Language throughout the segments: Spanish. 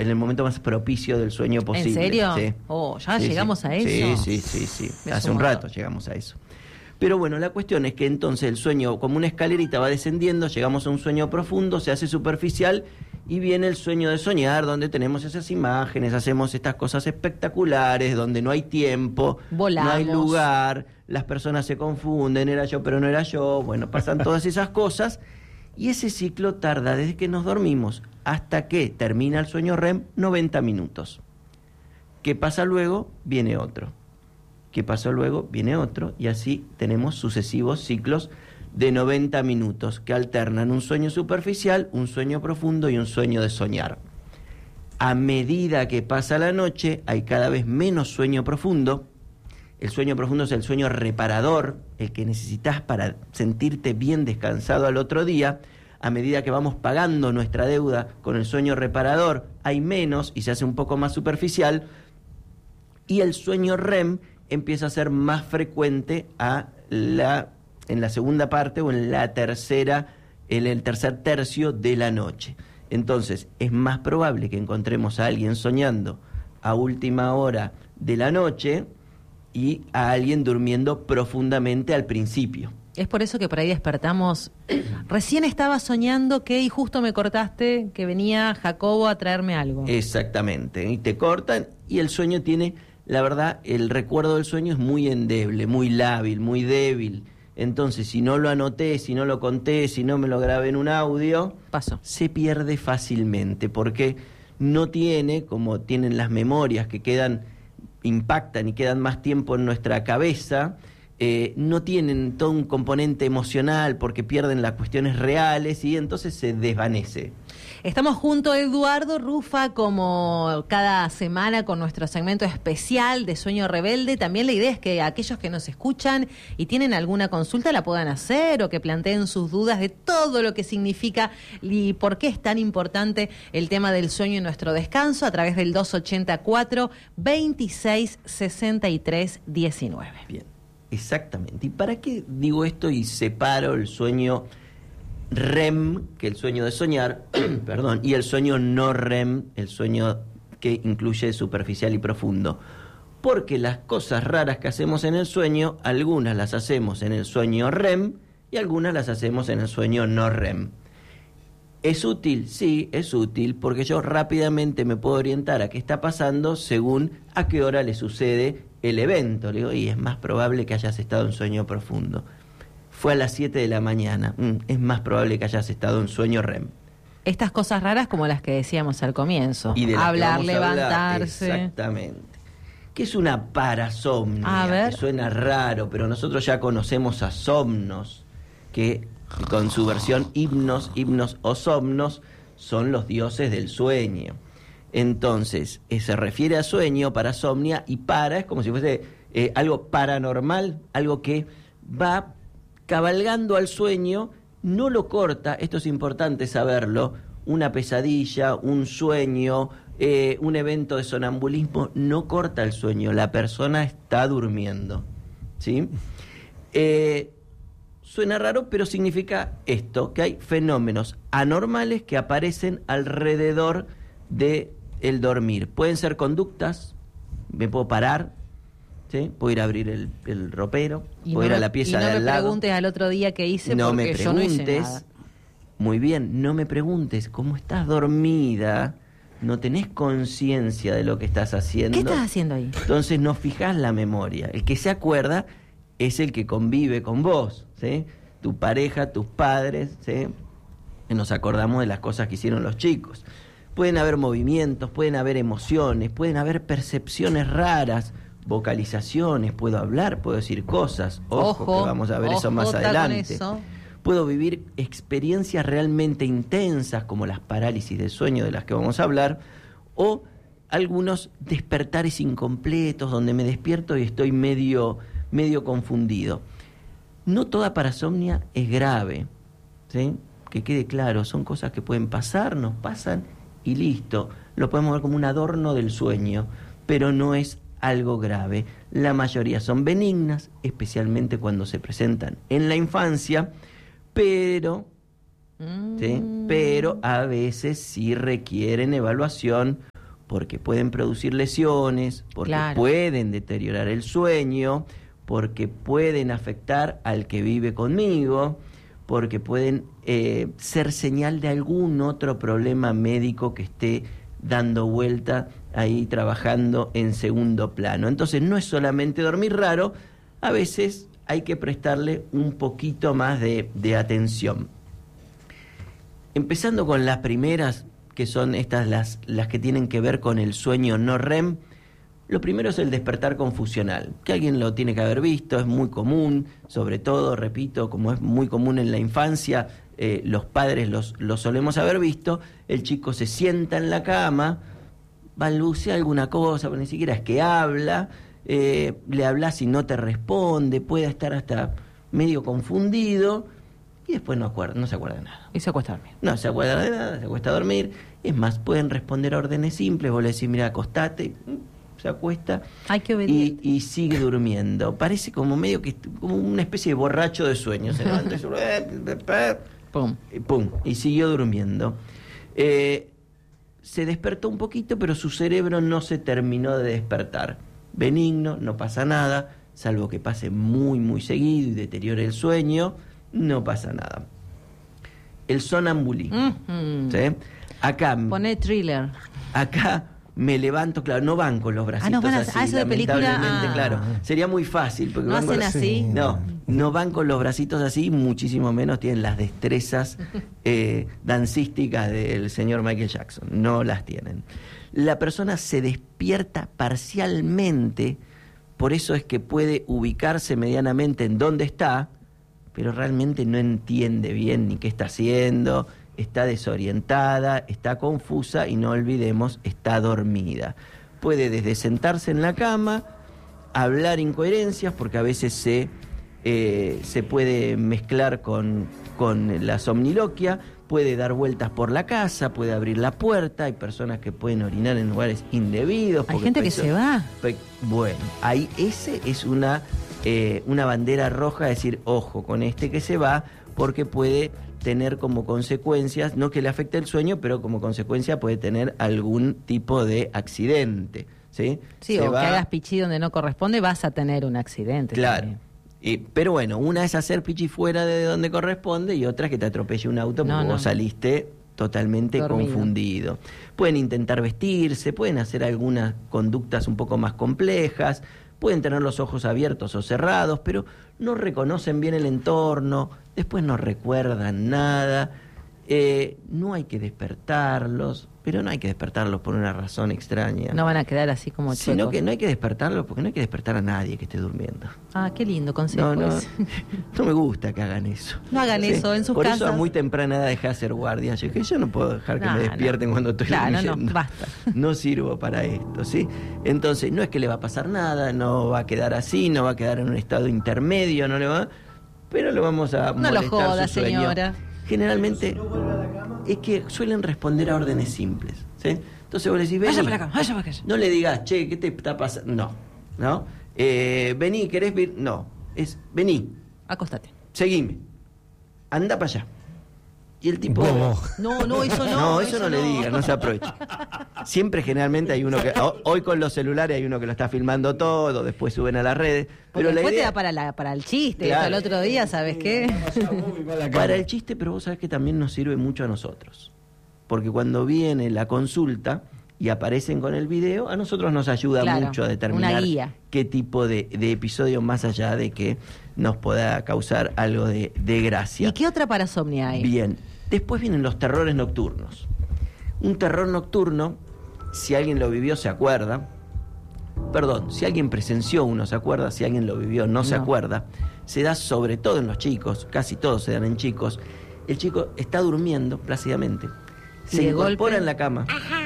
en el momento más propicio del sueño posible. ¿En serio? Sí. ¿Ya llegamos a eso? Sí. Hace un rato llegamos a eso. Pero bueno, la cuestión es que entonces el sueño, como una escalerita, va descendiendo, llegamos a un sueño profundo, se hace superficial y viene el sueño de soñar, donde tenemos esas imágenes, hacemos estas cosas espectaculares, donde no hay tiempo, volamos, no hay lugar, las personas se confunden, era yo pero no era yo, bueno, pasan todas esas cosas y ese ciclo tarda desde que nos dormimos hasta que termina el sueño REM 90 minutos. ¿Qué pasa luego? Viene otro. ¿Qué pasó luego? Viene otro, y así tenemos sucesivos ciclos de 90 minutos que alternan un sueño superficial, un sueño profundo y un sueño de soñar. A medida que pasa la noche, hay cada vez menos sueño profundo. El sueño profundo es el sueño reparador, el que necesitas para sentirte bien descansado al otro día. A medida que vamos pagando nuestra deuda con el sueño reparador, hay menos y se hace un poco más superficial. Y el sueño REM empieza a ser más frecuente en la segunda parte o en el tercer tercio de la noche. Entonces, es más probable que encontremos a alguien soñando a última hora de la noche y a alguien durmiendo profundamente al principio. Es por eso que por ahí despertamos. Recién estaba soñando y justo me cortaste que venía Jacobo a traerme algo. Exactamente, y te cortan y el sueño tiene... La verdad, el recuerdo del sueño es muy endeble, muy lábil, muy débil. Entonces, si no lo anoté, si no lo conté, si no me lo grabé en un audio, se pierde fácilmente, porque no tiene, como tienen las memorias que impactan y quedan más tiempo en nuestra cabeza, no tienen todo un componente emocional porque pierden las cuestiones reales y entonces se desvanece. Estamos junto a Eduardo Rufa como cada semana con nuestro segmento especial de Sueño Rebelde. También la idea es que aquellos que nos escuchan y tienen alguna consulta la puedan hacer o que planteen sus dudas de todo lo que significa y por qué es tan importante el tema del sueño en nuestro descanso a través del 284-2663-19. Bien, exactamente. ¿Y para qué digo esto y separo el sueño REM, que el sueño de soñar, perdón, y el sueño no REM, el sueño que incluye superficial y profundo? Porque las cosas raras que hacemos en el sueño, algunas las hacemos en el sueño REM y algunas las hacemos en el sueño no REM. ¿Es útil? Sí, es útil, porque yo rápidamente me puedo orientar a qué está pasando según a qué hora le sucede el evento. Le digo, y es más probable que hayas estado en sueño profundo. Fue a las 7 de la mañana, es más probable que hayas estado en sueño REM. Estas cosas raras como las que decíamos al comienzo. Y de hablar, levantarse. Exactamente. ¿Qué es una parasomnia? Que suena raro, pero nosotros ya conocemos a Somnos, que con su versión himnos o somnos, son los dioses del sueño. Entonces, se refiere a sueño, parasomnia, y es como si fuese algo paranormal, algo que va cabalgando al sueño, no lo corta, esto es importante saberlo, una pesadilla, un sueño, un evento de sonambulismo, no corta el sueño, la persona está durmiendo, ¿sí? Suena raro, pero significa esto, que hay fenómenos anormales que aparecen alrededor del dormir. Pueden ser conductas, me puedo parar, ¿sí? Puedo ir a abrir el ropero, puedo ir a la pieza de al lado. No me preguntes al otro día qué hice, no porque me yo no hice nada. Muy bien, no me preguntes, como estás dormida, no tenés conciencia de lo que estás haciendo. ¿Qué estás haciendo ahí? Entonces no fijás la memoria. El que se acuerda es el que convive con vos, ¿sí? Tu pareja, tus padres, ¿sí? Y nos acordamos de las cosas que hicieron los chicos. Pueden haber movimientos, pueden haber emociones, pueden haber percepciones raras, vocalizaciones, puedo hablar, puedo decir cosas. Ojo, que vamos a ver eso más adelante. Puedo vivir experiencias realmente intensas, como las parálisis del sueño de las que vamos a hablar, o algunos despertares incompletos, donde me despierto y estoy medio confundido. No toda parasomnia es grave, ¿sí? Que quede claro, son cosas que pueden pasar, nos pasan y listo. Lo podemos ver como un adorno del sueño, pero no es algo grave. La mayoría son benignas, especialmente cuando se presentan en la infancia, pero a veces sí requieren evaluación porque pueden producir lesiones, porque Claro. pueden deteriorar el sueño, porque pueden afectar al que vive conmigo, porque pueden ser señal de algún otro problema médico que esté dando vuelta ahí trabajando en segundo plano. Entonces no es solamente dormir raro, a veces hay que prestarle un poquito más de atención. Empezando con las primeras, que son estas las que tienen que ver con el sueño no REM, lo primero es el despertar confusional, que alguien lo tiene que haber visto, es muy común, sobre todo, repito, como es muy común en la infancia, los padres los solemos haber visto. El chico se sienta en la cama, balbucea alguna cosa, pero ni siquiera es que habla, le hablas y no te responde, puede estar hasta medio confundido y después no se acuerda de nada. Y se acuesta a dormir. No se acuerda de nada, se acuesta a dormir. Es más, pueden responder a órdenes simples, vos le decís, mira, acostate, se acuesta Ay, qué obediente. y sigue durmiendo. Parece como medio que como una especie de borracho de sueño. Se levanta y Pum. pum, y siguió durmiendo. Se despertó un poquito, pero su cerebro no se terminó de despertar. Benigno, no pasa nada, salvo que pase muy, muy seguido y deteriore el sueño, no pasa nada. El sonambulismo. ¿Sí? Acá Poné thriller. me levanto, claro, no van con los bracitos no van así, eso de película. lamentablemente, claro. Sería muy fácil. Porque ¿No van con hacen los- así? No van con los bracitos así, muchísimo menos tienen las destrezas dancísticas del señor Michael Jackson. No las tienen. La persona se despierta parcialmente, por eso es que puede ubicarse medianamente en dónde está, pero realmente no entiende bien ni qué está haciendo, está desorientada, está confusa y no olvidemos, está dormida. Puede desde sentarse en la cama, hablar incoherencias, porque a veces se puede mezclar con la somniloquia, puede dar vueltas por la casa, puede abrir la puerta, hay personas que pueden orinar en lugares indebidos. Hay porque gente que se va. Bueno, ahí ese es una bandera roja, decir, ojo con este que se va, porque puede tener como consecuencias, no que le afecte el sueño, pero como consecuencia puede tener algún tipo de accidente. Sí, Sí, Se o va- que hagas pichí donde no corresponde, vas a tener un accidente. Claro. también. Pero bueno, una es hacer pichi fuera de donde corresponde y otra es que te atropelle un auto porque No. vos saliste totalmente Dormido. confundido. Pueden intentar vestirse, pueden hacer algunas conductas un poco más complejas, pueden tener los ojos abiertos o cerrados, pero no reconocen bien el entorno, después no recuerdan nada. No hay que despertarlos, pero no hay que despertarlos por una razón extraña. No van a quedar así como Sino chuecos. que no hay que despertarlos porque no hay que despertar a nadie que esté durmiendo. Ah, qué lindo consejo. No ese. no me gusta que hagan eso. No hagan eso en sus Por eso casas. a muy temprana edad dejé de hacer guardia. Yo dije, yo no puedo dejar que No, me despierten no. cuando estoy Claro, no, durmiendo. basta. No sirvo para esto, ¿sí? Entonces, no es que le va a pasar nada, no va a quedar así, no va a quedar en un estado intermedio, no le va, pero lo vamos a No lo molestar joda, su sueño. señora. Generalmente es que suelen responder a órdenes simples, ¿sí? Entonces vos le decís, vení. Vaya para acá, vaya para acá. No le digas, che, ¿qué te está pasando? No. Vení, ¿querés ver? No. Es, vení, Acostate. seguime. Anda para allá. Y el tipo... No, eso no. No, eso no le diga, no se aproveche. Siempre generalmente hay uno que... Hoy con los celulares hay uno que lo está filmando todo, después suben a las redes. Porque Pero la después idea... te da para el chiste. Claro. Hasta el otro día, ¿sabes qué? Para el chiste, pero vos sabés que también nos sirve mucho a nosotros. Porque cuando viene la consulta y aparecen con el video, a nosotros nos ayuda Claro, mucho a determinar una guía. qué tipo de episodio, más allá de que nos pueda causar algo de gracia. ¿Y qué otra parasomnia hay? Bien, después vienen los terrores nocturnos. Un terror nocturno, si alguien lo vivió, se acuerda. Perdón, si alguien presenció uno, se acuerda. Si alguien lo vivió, no se No. acuerda. Se da sobre todo en los chicos, casi todos se dan en chicos. El chico está durmiendo plácidamente, Y se de incorpora golpe- en la cama,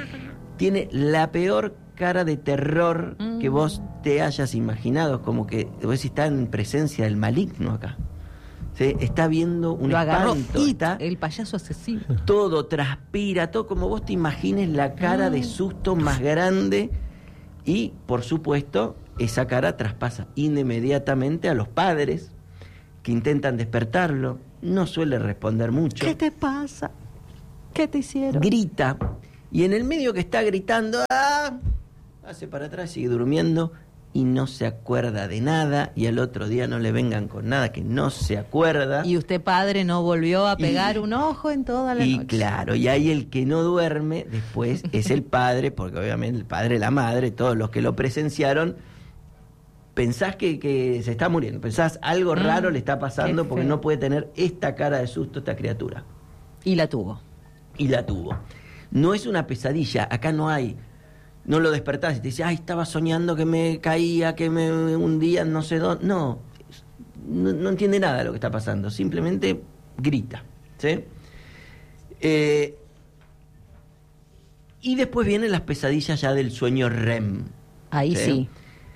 tiene la peor cara de terror que vos te hayas imaginado, como que vos decís, está en presencia del maligno acá. ¿Sí? Está viendo un Lo agarró espanto, It, está el payaso asesino. todo, transpira, todo como vos te imagines, la cara de susto más grande y, por supuesto, esa cara traspasa inmediatamente a los padres que intentan despertarlo, no suele responder mucho, ¿Qué te pasa? ¿Qué te hicieron? grita Y en el medio que está gritando, hace para atrás, sigue durmiendo y no se acuerda de nada, y al otro día no le vengan con nada, que no se acuerda. Y usted, padre, no volvió a pegar un ojo en toda la noche. Y claro, y ahí el que no duerme después es el padre, porque obviamente el padre, la madre, todos los que lo presenciaron, pensás que se está muriendo, pensás algo raro le está pasando porque no puede tener esta cara de susto esta criatura. Y la tuvo. Y la tuvo. No es una pesadilla, acá no hay... No lo despertás y te dice, estaba soñando que me caía, que me hundía, no sé dónde. No entiende nada de lo que está pasando, simplemente grita, ¿sí? Y después vienen las pesadillas ya del sueño REM. Ahí sí.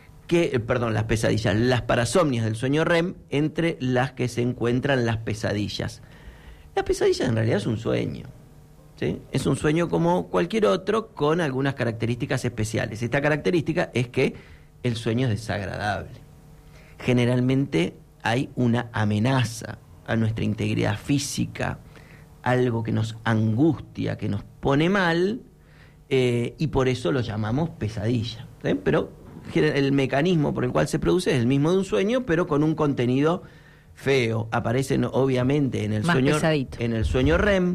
Las pesadillas, las parasomnias del sueño REM, entre las que se encuentran las pesadillas. La pesadilla en realidad es un sueño. ¿Sí? Es un sueño como cualquier otro, con algunas características especiales. Esta característica es que el sueño es desagradable. Generalmente hay una amenaza a nuestra integridad física, algo que nos angustia, que nos pone mal, y por eso lo llamamos pesadilla. ¿Sí? Pero el mecanismo por el cual se produce es el mismo de un sueño, pero con un contenido feo. Aparecen obviamente en el sueño REM.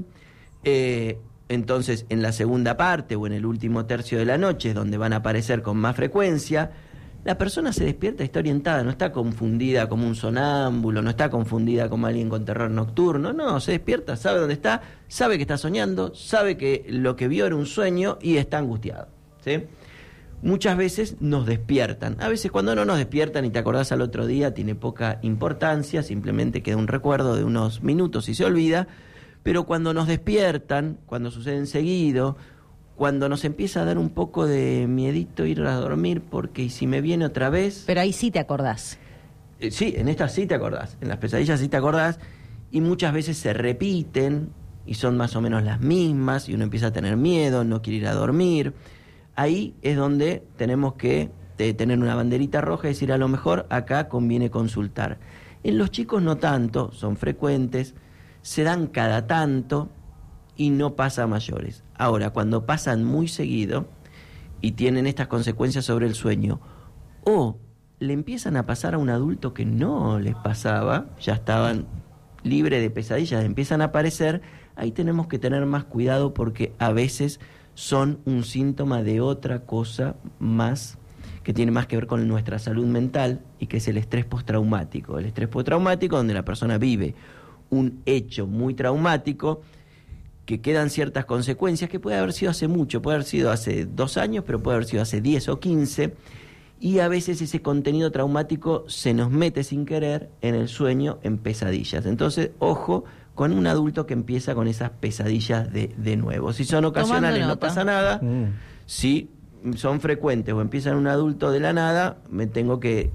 Entonces en la segunda parte o en el último tercio de la noche es donde van a aparecer con más frecuencia. La persona se despierta y está orientada, no está confundida como un sonámbulo, no está confundida como alguien con terror nocturno, no, se despierta, sabe dónde está, sabe que está soñando, sabe que lo que vio era un sueño y está angustiado, ¿sí? Muchas veces nos despiertan, a veces cuando no nos despiertan y te acordás al otro día tiene poca importancia, simplemente queda un recuerdo de unos minutos y se olvida. Pero cuando nos despiertan, cuando suceden seguido, cuando nos empieza a dar un poco de miedito ir a dormir, porque ¿y si me viene otra vez? Pero ahí sí te acordás. Sí, en estas sí te acordás, en las pesadillas sí te acordás, y muchas veces se repiten, y son más o menos las mismas, y uno empieza a tener miedo, no quiere ir a dormir. Ahí es donde tenemos que tener una banderita roja y decir, a lo mejor acá conviene consultar. En los chicos no tanto, son frecuentes, se dan cada tanto y no pasa a mayores. Ahora, cuando pasan muy seguido y tienen estas consecuencias sobre el sueño, o le empiezan a pasar a un adulto que no les pasaba, ya estaban libres de pesadillas, empiezan a aparecer, ahí tenemos que tener más cuidado porque a veces son un síntoma de otra cosa más que tiene más que ver con nuestra salud mental y que es el estrés postraumático. El estrés postraumático donde la persona vive un hecho muy traumático, que quedan ciertas consecuencias, que puede haber sido hace mucho, puede haber sido hace 2 años, pero puede haber sido hace 10 o 15, y a veces ese contenido traumático se nos mete sin querer en el sueño, en pesadillas. Entonces, ojo con un adulto que empieza con esas pesadillas de nuevo. Si son ocasionales no pasa nada, si son frecuentes o empiezan un adulto de la nada, tengo que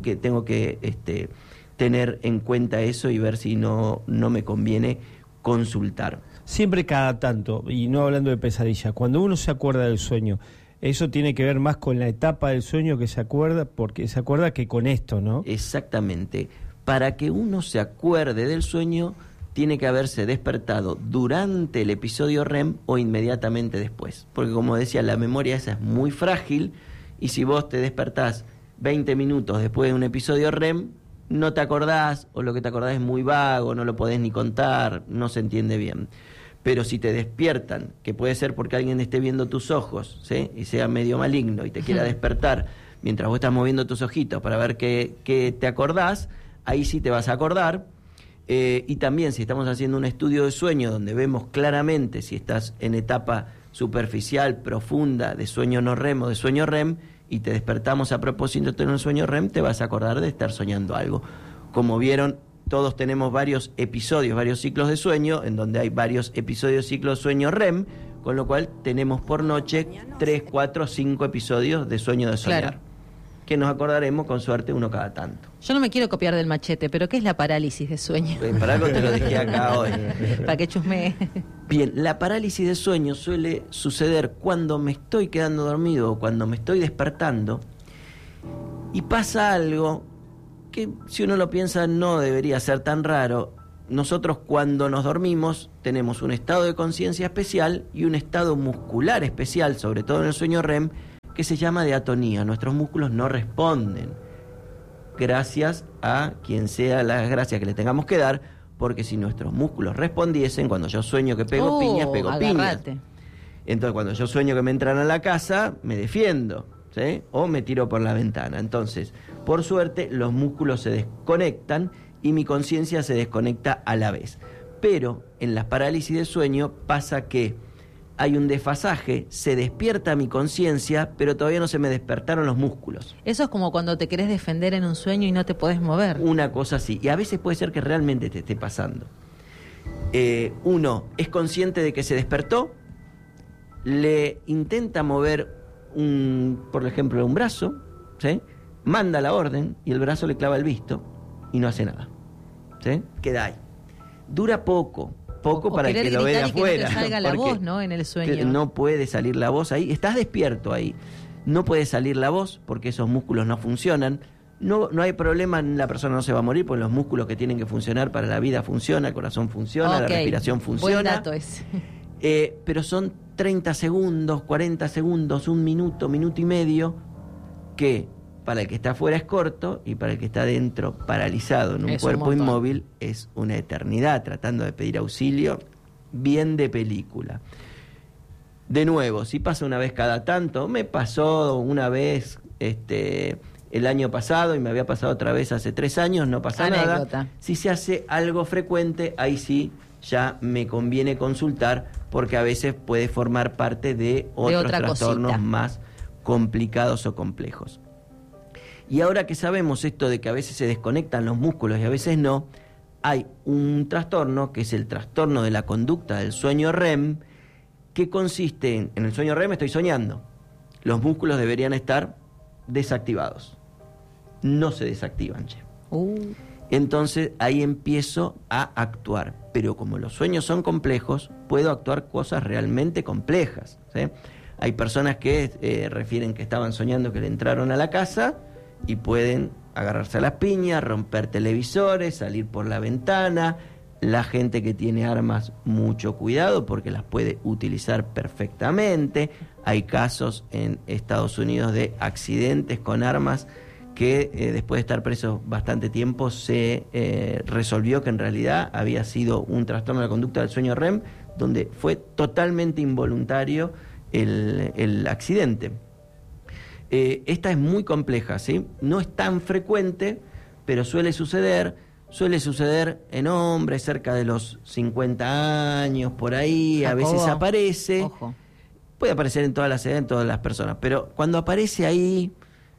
tener en cuenta eso y ver si no me conviene consultar. Siempre cada tanto, y no hablando de pesadilla, cuando uno se acuerda del sueño, eso tiene que ver más con la etapa del sueño que se acuerda, porque se acuerda que con esto, ¿no? Exactamente. Para que uno se acuerde del sueño, tiene que haberse despertado durante el episodio REM o inmediatamente después. Porque como decía, la memoria esa es muy frágil, y si vos te despertás 20 minutos después de un episodio REM, no te acordás, o lo que te acordás es muy vago, no lo podés ni contar, no se entiende bien. Pero si te despiertan, que puede ser porque alguien esté viendo tus ojos, ¿sí? Y sea medio maligno y te quiera despertar mientras vos estás moviendo tus ojitos para ver qué te acordás, ahí sí te vas a acordar. Y también si estamos haciendo un estudio de sueño donde vemos claramente si estás en etapa superficial, profunda, de sueño no REM o de sueño REM, y te despertamos a propósito de un sueño REM, te vas a acordar de estar soñando algo. Como vieron, todos tenemos varios episodios, varios ciclos de sueño, en donde hay varios episodios, ciclos sueño REM, con lo cual tenemos por noche 3, 4, 5 episodios de sueño de soñar. Claro. Que nos acordaremos con suerte uno cada tanto. Yo no me quiero copiar del Machete, pero ¿qué es la parálisis de sueño? Para algo te lo dejé acá hoy. Para que chusmee. Bien, la parálisis de sueño suele suceder cuando me estoy quedando dormido o cuando me estoy despertando y pasa algo que, si uno lo piensa, no debería ser tan raro. nosotros cuando nos dormimos tenemos un estado de conciencia especial y un estado muscular especial, sobre todo en el sueño REM, que se llama de atonía. Nuestros músculos no responden, gracias a quien sea la gracia que le tengamos que dar, porque si nuestros músculos respondiesen, cuando yo sueño que pego piñas, pego agarrate. piñas. Entonces, cuando yo sueño que me entran a la casa, me defiendo, ¿sí? O me tiro por la ventana. Entonces, por suerte, los músculos se desconectan y mi conciencia se desconecta a la vez. Pero en las parálisis de sueño pasa que hay un desfasaje, se despierta mi conciencia, pero todavía no se me despertaron los músculos. Eso es como cuando te querés defender en un sueño y no te podés mover. Una cosa así. Y a veces puede ser que realmente te esté pasando. Uno es consciente de que se despertó, le intenta mover, por ejemplo, un brazo, ¿sí? Manda la orden y el brazo le clava el visto y no hace nada, ¿sí? Queda ahí. Dura poco para el que lo ve de afuera. Que no te salga la voz, ¿no? En el sueño. No puede salir la voz ahí. Estás despierto ahí. No puede salir la voz porque esos músculos no funcionan. No hay problema, la persona no se va a morir porque los músculos que tienen que funcionar para la vida funcionan, el corazón funciona, la respiración funciona. Buen dato ese. Pero son 30 segundos, 40 segundos, 1 minuto, minuto y medio, que para el que está afuera es corto y para el que está dentro, paralizado en un cuerpo inmóvil, es una eternidad, tratando de pedir auxilio, bien de película. De nuevo, si pasa una vez cada tanto, me pasó una vez el año pasado y me había pasado otra vez hace 3 años, no pasa nada. Si se hace algo frecuente, ahí sí ya me conviene consultar, porque a veces puede formar parte de otros trastornos más complicados o complejos. Y ahora que sabemos esto de que a veces se desconectan los músculos y a veces no, hay un trastorno que es el trastorno de la conducta del sueño REM, que consiste en el sueño REM estoy soñando, los músculos deberían estar desactivados, no se desactivan, che. Entonces ahí empiezo a actuar, pero como los sueños son complejos, puedo actuar cosas realmente complejas, ¿sí? Hay personas que refieren que estaban soñando que le entraron a la casa y pueden agarrarse a las piñas, romper televisores, salir por la ventana. La gente que tiene armas, mucho cuidado porque las puede utilizar perfectamente. Hay casos en Estados Unidos de accidentes con armas que después de estar presos bastante tiempo se resolvió que en realidad había sido un trastorno de la conducta del sueño REM, donde fue totalmente involuntario el accidente. Esta es muy compleja, ¿sí? No es tan frecuente, pero suele suceder en hombres cerca de los 50 años, por ahí. Jacobo, a veces aparece. Ojo. Puede aparecer en todas las personas, pero cuando aparece ahí,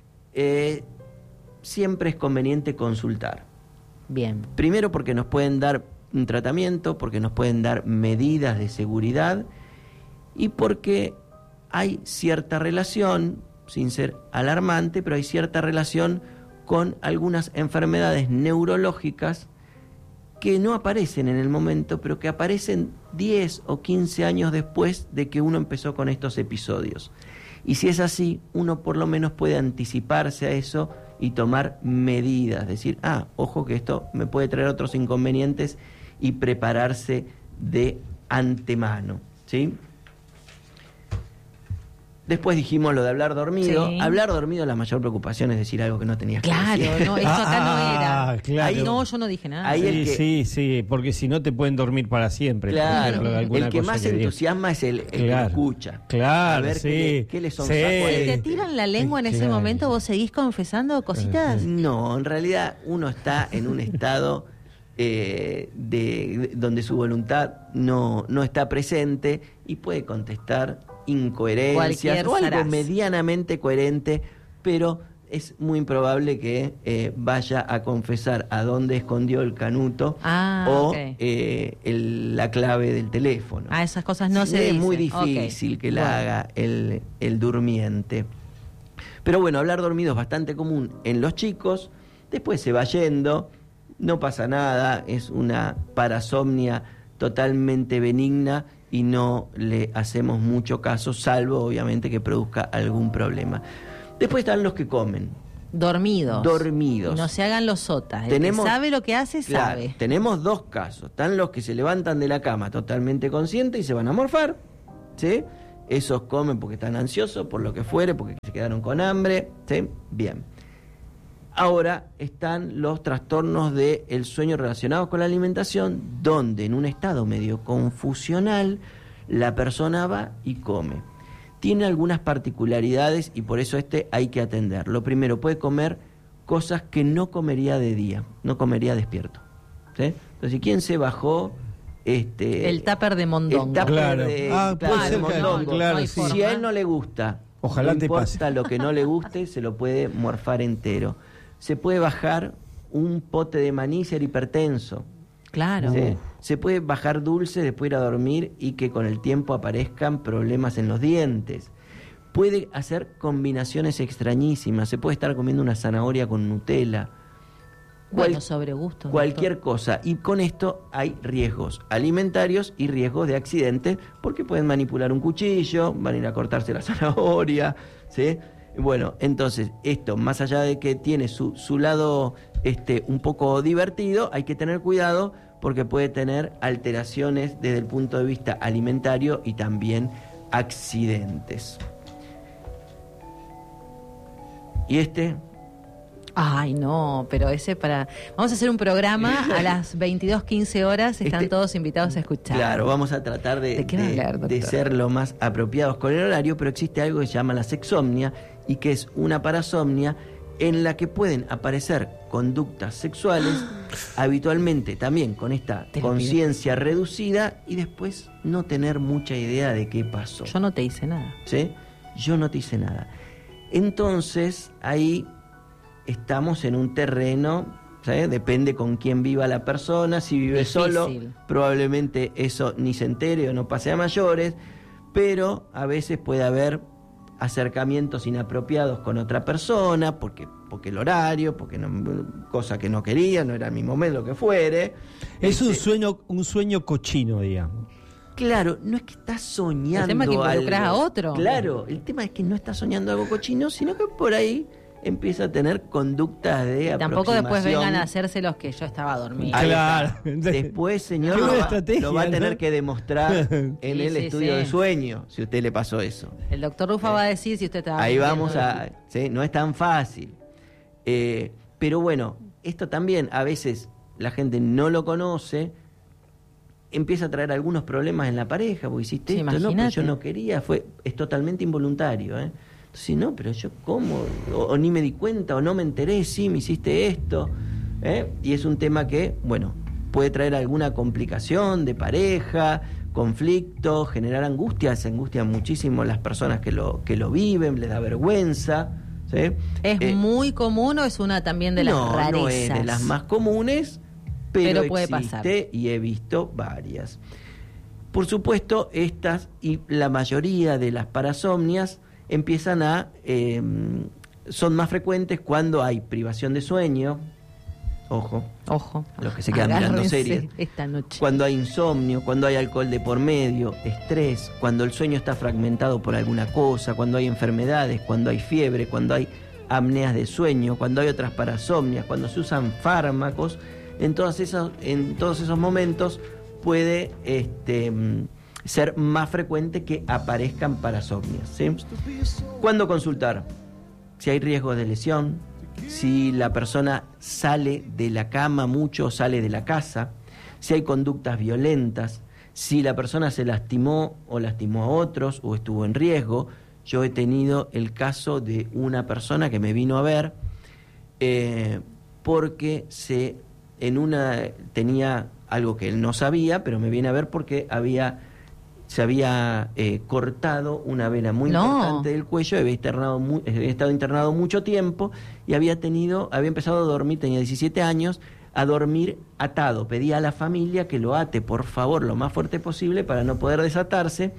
siempre es conveniente consultar. Bien. Primero porque nos pueden dar un tratamiento, porque nos pueden dar medidas de seguridad y porque hay cierta relación, sin ser alarmante, pero hay cierta relación con algunas enfermedades neurológicas que no aparecen en el momento, pero que aparecen 10 o 15 años después de que uno empezó con estos episodios. Y si es así, uno por lo menos puede anticiparse a eso y tomar medidas, decir, ojo que esto me puede traer otros inconvenientes y prepararse de antemano, ¿sí? Después dijimos lo de hablar dormido. Sí. Hablar dormido, la mayor preocupación es decir algo que no tenías que decir. Claro, no, esto acá no era. Claro. Ahí no, yo no dije nada. Ahí sí, porque si no te pueden dormir para siempre. Claro, el que más entusiasma es el que escucha. Claro, a ver qué le son Si te tiran la lengua en ese momento, ¿vos seguís confesando cositas? No, en realidad uno está en un estado donde su voluntad no está presente y puede contestar incoherencias o algo medianamente coherente, pero es muy improbable que vaya a confesar a dónde escondió el canuto o la clave del teléfono. Esas cosas no se dicen. Es muy difícil que la haga el durmiente. Pero bueno, hablar dormido es bastante común en los chicos, después se va yendo, no pasa nada, es una parasomnia totalmente benigna y no le hacemos mucho caso, salvo obviamente que produzca algún problema. Después están los que comen. Dormidos. Dormidos. No se hagan los sotas. El Tenemos- que sabe lo que hace, Claro, sabe. tenemos dos casos. Están los que se levantan de la cama totalmente conscientes y se van a morfar, ¿sí? Esos comen porque están ansiosos, por lo que fuere, porque se quedaron con hambre, ¿sí? Bien. Ahora están los trastornos del sueño relacionados con la alimentación, donde en un estado medio confusional la persona va y come. Tiene algunas particularidades y por eso hay que atender. Lo primero, puede comer cosas que no comería de día, no comería despierto, ¿sí? Entonces, ¿quién se bajó? El tupper de mondongo. El tupper Claro. de, Puede de ser que- mondongo. claro, hay sí. forma. Si a él no le gusta, Ojalá no te importa pase. lo que no le guste, se lo puede morfar entero. Se puede bajar un pote de maní y ser hipertenso. Claro. ¿Sí? Se puede bajar dulce, después ir a dormir y que con el tiempo aparezcan problemas en los dientes. Puede hacer combinaciones extrañísimas. Se puede estar comiendo una zanahoria con Nutella. Bueno, Cual- sobre gusto. Cualquier cosa. Y con esto hay riesgos alimentarios y riesgos de accidentes, porque pueden manipular un cuchillo, van a ir a cortarse la zanahoria, ¿sí? Bueno, entonces, esto, más allá de que tiene su lado un poco divertido, hay que tener cuidado porque puede tener alteraciones desde el punto de vista alimentario y también accidentes. Y Ay, no, pero ese para... Vamos a hacer un programa a las 22:15 horas. Están todos invitados a escuchar. Claro, vamos a tratar ¿De qué va a hablar, de doctor? ser lo más apropiados con el horario, pero existe algo que se llama la sexomnia y que es una parasomnia en la que pueden aparecer conductas sexuales, habitualmente también con esta Te lo pido. conciencia reducida y después no tener mucha idea de qué pasó. Yo no te hice nada. ¿Sí? Yo no te hice nada. Entonces, ahí estamos en un terreno, ¿sabes? Depende con quién viva la persona. Si vive Difícil. solo, probablemente eso ni se entere o no pase a mayores, pero a veces puede haber acercamientos inapropiados con otra persona, porque el horario, porque no, cosa que no quería, no era mi momento, lo que fuere. Es un sueño cochino, digamos. Claro, no es que estás soñando El tema es que involucras algo. a otro. Claro, el tema es que no estás soñando algo cochino, sino que por ahí empieza a tener conductas de Tampoco después aproximación. vengan a hacerse los que yo estaba dormida. Ahí Claro. está. Después, señor, Qué lo buena va, estrategia, lo va a tener ¿no? que demostrar en Sí, el sí, estudio sí. de sueño, si a usted le pasó eso. El doctor Rufa va a decir si usted estaba... Ahí vamos mintiendo. a... ¿sí? No es tan fácil. Pero bueno, esto también a veces la gente no lo conoce, empieza a traer algunos problemas en la pareja, porque hiciste Sí, esto, no, pero imagínate. yo no quería, es totalmente involuntario, ¿eh? Entonces, no, pero yo cómo, o ni me di cuenta, o no me enteré, sí, me hiciste esto, ¿eh? Y es un tema que, bueno, puede traer alguna complicación de pareja, conflicto, generar angustia, se angustian muchísimo las personas que lo viven, les da vergüenza, ¿sí? ¿Es muy común o es una también de las rarezas? No es de las más comunes, pero puede existe pasar. y he visto varias. Por supuesto, estas y la mayoría de las parasomnias empiezan son más frecuentes cuando hay privación de sueño, ojo, Ojo. los que se quedan mirando Agárrense series, esta noche. cuando hay insomnio, cuando hay alcohol de por medio, estrés, cuando el sueño está fragmentado por alguna cosa, cuando hay enfermedades, cuando hay fiebre, cuando hay apneas de sueño, cuando hay otras parasomnias, cuando se usan fármacos, en todos esos momentos puede ser más frecuente que aparezcan parasomnias, ¿sí? ¿Cuándo consultar? Si hay riesgo de lesión, si la persona sale de la cama mucho o sale de la casa, si hay conductas violentas, si la persona se lastimó o lastimó a otros o estuvo en riesgo. Yo he tenido el caso de una persona que me vino a ver porque tenía algo que él no sabía, pero me viene a ver porque se había cortado una vena muy importante del cuello, había estado internado mucho tiempo y había empezado a dormir, tenía 17 años, a dormir atado. Pedía a la familia que lo ate, por favor, lo más fuerte posible para no poder desatarse.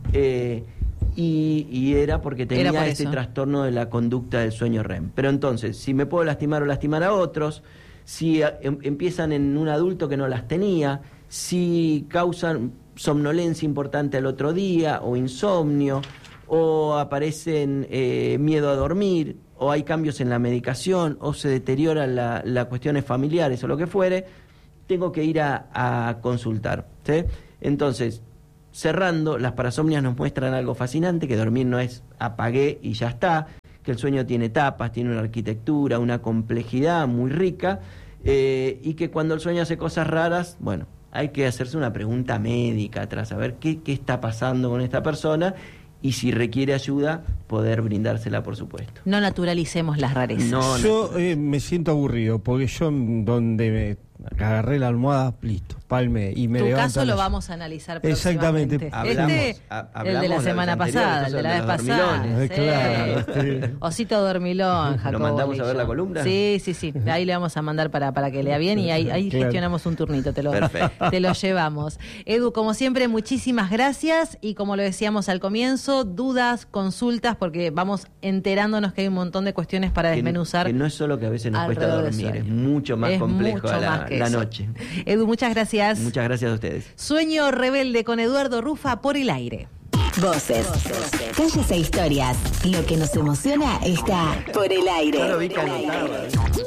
Y era porque tenía por este eso. trastorno de la conducta del sueño REM. Pero entonces, si me puedo lastimar o lastimar a otros, si empiezan en un adulto que no las tenía, si causan somnolencia importante al otro día o insomnio o aparecen miedo a dormir, o hay cambios en la medicación, o se deterioran las cuestiones familiares o lo que fuere, tengo que ir a consultar, ¿sí? Entonces, cerrando, las parasomnias nos muestran algo fascinante, que dormir no es apagué y ya está, que el sueño tiene etapas, tiene una arquitectura, una complejidad muy rica, y que cuando el sueño hace cosas raras, bueno, hay que hacerse una pregunta médica tras saber qué está pasando con esta persona, y si requiere ayuda, poder brindársela, por supuesto. No naturalicemos las rarezas. Yo me siento aburrido, porque yo donde me agarré la almohada, listo, palme y me levanto. Tu caso lo vamos a analizar Exactamente. próximamente. El de la semana pasada, el de la vez pasada. Claro. Osito dormilón, Jacobo. ¿Lo mandamos a ver la columna? Sí. Ahí le vamos a mandar para que lea bien, y ahí claro, gestionamos un turnito, te lo llevamos. Edu, como siempre, muchísimas gracias, y como lo decíamos al comienzo, dudas, consultas, porque vamos enterándonos que hay un montón de cuestiones para desmenuzar. Que no es solo que a veces nos cuesta dormir, es mucho más complejo la noche. Edu, muchas gracias. Muchas gracias a ustedes. Sueño Rebelde con Eduardo Rufa por el aire. Voces, calles e historias. Lo que nos emociona está por el aire. Yo lo vi que anotaba.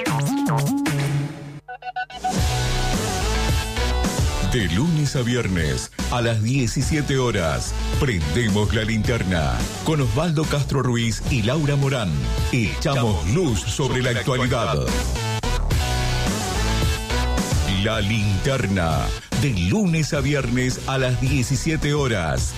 De lunes a viernes a las 17 horas, prendemos la linterna con Osvaldo Castro Ruiz y Laura Morán. Echamos luz sobre la actualidad. La linterna, de lunes a viernes a las 17 horas.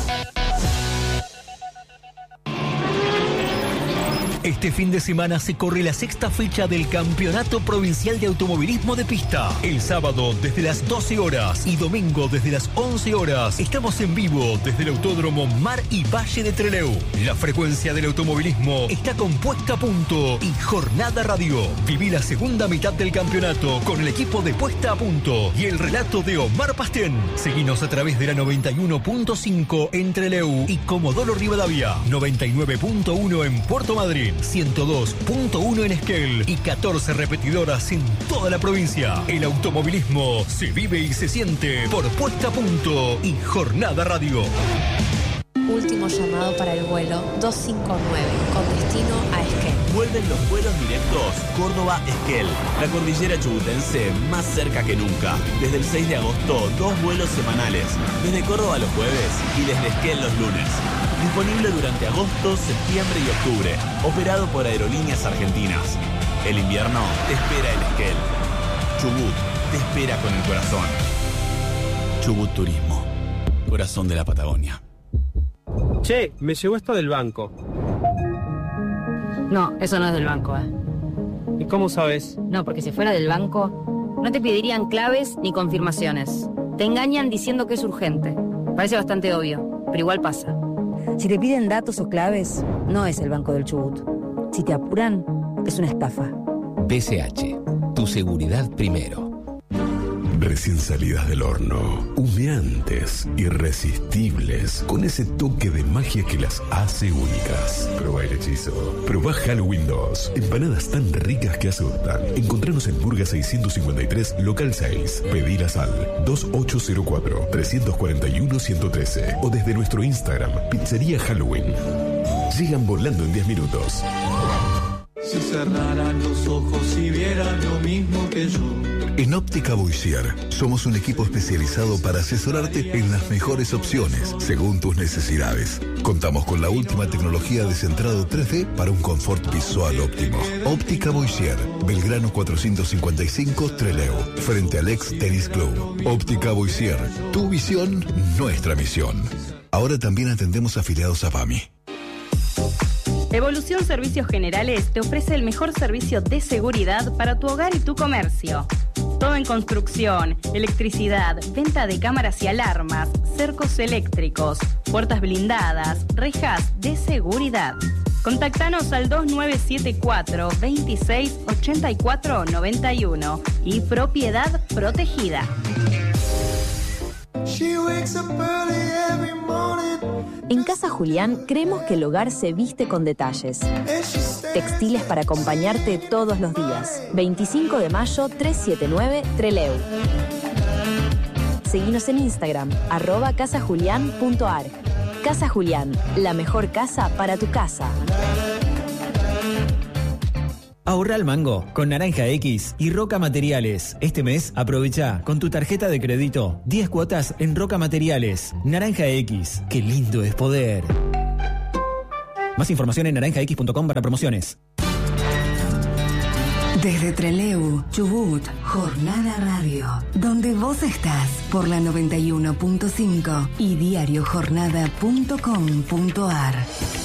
Este fin de semana se corre la 6ª fecha del Campeonato Provincial de Automovilismo de Pista. El sábado desde las 12 horas y domingo desde las 11 horas estamos en vivo desde el Autódromo Mar y Valle de Trelew. La frecuencia del automovilismo está con Puesta a Punto y Jornada Radio. Viví la segunda mitad del campeonato con el equipo de Puesta a Punto y el relato de Omar Pastén. Seguinos a través de la 91.5 en Trelew y Comodoro Rivadavia, 99.1 en Puerto Madryn, 102.1 en Esquel y 14 repetidoras en toda la provincia. El automovilismo se vive y se siente por Puesta a Punto y Jornada Radio. Último llamado para el vuelo 259 con destino a Esquel. Vuelven los vuelos directos Córdoba-Esquel. La cordillera chubutense más cerca que nunca. Desde el 6 de agosto, 2 vuelos semanales. Desde Córdoba los jueves y desde Esquel los lunes. Disponible durante agosto, septiembre y octubre. Operado por Aerolíneas Argentinas. El invierno te espera en Esquel. Chubut te espera con el corazón. Chubut Turismo. Corazón de la Patagonia. Che, me llegó esto del banco. No, eso no es del banco, ¿Y cómo sabes? No, porque si fuera del banco, no te pedirían claves ni confirmaciones. Te engañan diciendo que es urgente. Parece bastante obvio, pero igual pasa. Si te piden datos o claves, no es el Banco del Chubut. Si te apuran, es una estafa. BCH, tu seguridad primero. Recién salidas del horno, humeantes, irresistibles, con ese toque de magia que las hace únicas. Probá el hechizo. Probá Halloween 2. Empanadas tan ricas que asustan. Encontranos en Burga 653, local 6. Pedilas al 2804-341-113 o desde nuestro Instagram, Pizzería Halloween. Llegan volando en 10 minutos. Si cerraran los ojos y vieran lo mismo que yo. En Óptica Boissier somos un equipo especializado para asesorarte en las mejores opciones según tus necesidades. Contamos con la última tecnología de centrado 3D para un confort visual óptimo. Óptica Boissier, Belgrano 455 Trelew, frente al ex Tennis Club. Óptica Boissier, tu visión, nuestra misión. Ahora también atendemos afiliados a PAMI. Evolución Servicios Generales te ofrece el mejor servicio de seguridad para tu hogar y tu comercio. Todo en construcción, electricidad, venta de cámaras y alarmas, cercos eléctricos, puertas blindadas, rejas de seguridad. Contactanos al 2974 26 84 91 y Propiedad Protegida. En Casa Julián creemos que el hogar se viste con detalles. Textiles para acompañarte todos los días. 25 de mayo 379 Trelew. Seguinos en Instagram @casajulian.ar. Casa Julián, la mejor casa para tu casa. Ahorra al mango con Naranja X y Roca Materiales. Este mes aprovecha con tu tarjeta de crédito 10 cuotas en Roca Materiales. Naranja X, qué lindo es poder. Más información en naranjax.com/promociones. Desde Trelew, Chubut, Jornada Radio, donde vos estás por la 91.5 y diariojornada.com.ar.